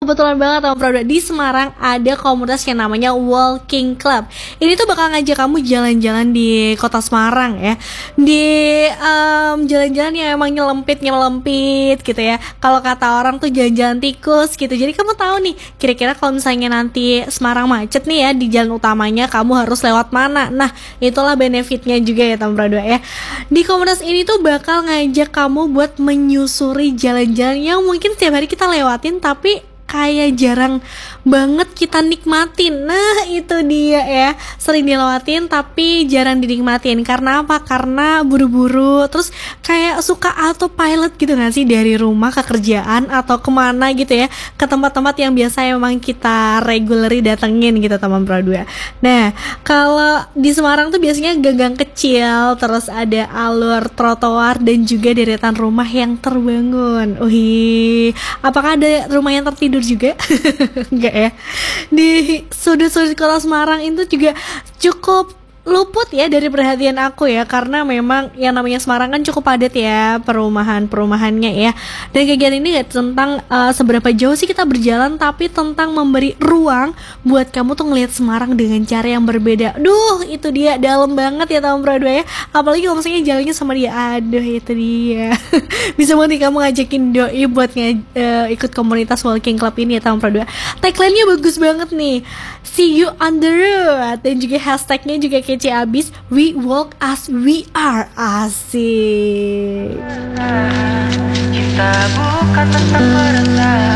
kebetulan banget sama Prada di Semarang ada komunitas yang namanya Walking Club. Ini tuh bakal ngajak kamu jalan-jalan di kota Semarang ya. Di jalan-jalan yang emang nyelempit gitu ya. Kalau kata orang tuh jalan-jalan tikus gitu. Jadi kamu tahu nih, kira-kira kalau misalnya nanti Semarang macet nih ya di jalan utamanya, kamu harus lewat mana. Nah, itulah benefitnya juga ya teman Prada ya. Di komunitas ini tuh bakal ngajak kamu buat menyusuri jalan-jalan yang mungkin setiap hari kita lewatin tapi kayak jarang banget kita nikmatin. Nah itu dia ya, sering dilewatin tapi jarang dinikmatin. Karena apa? Karena buru-buru, terus kayak suka autopilot gitu gak sih, dari rumah ke kerjaan atau kemana gitu ya, ke tempat-tempat yang biasa emang kita regularly datengin gitu teman Pro 2. Nah kalau di Semarang tuh biasanya gang-gang kecil, terus ada alur trotoar dan juga deretan rumah yang terbangun. Wih, apakah ada rumah yang tertidur juga? Enggak ya. Di sudut-sudut kota Semarang itu juga cukup luput ya dari perhatian aku ya, karena memang yang namanya Semarang kan cukup padat ya perumahannya ya. Dan kegiatan ini gak tentang seberapa jauh sih kita berjalan, tapi tentang memberi ruang buat kamu tuh ngelihat Semarang dengan cara yang berbeda. Duh itu dia, dalam banget ya tahun Pro 2 ya. Apalagi kalau misalnya jalannya sama dia, aduh itu dia. Bisa banget nih kamu ngajakin doi buat ikut komunitas Walking Club ini ya tahun Pro 2. Tagline-nya bagus banget nih, see you on the road. Dan juga hashtagnya juga kece abis, we walk as we are. Asik. Kita bukan tentang merasa.